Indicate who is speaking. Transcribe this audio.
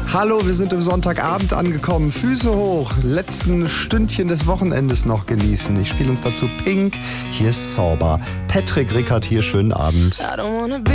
Speaker 1: Hallo, wir sind im Sonntagabend angekommen. Füße hoch, letzten Stündchen des Wochenendes noch genießen. Ich spiele uns dazu Pink. Hier ist Zauber. Patrick Rickard hier, schönen Abend.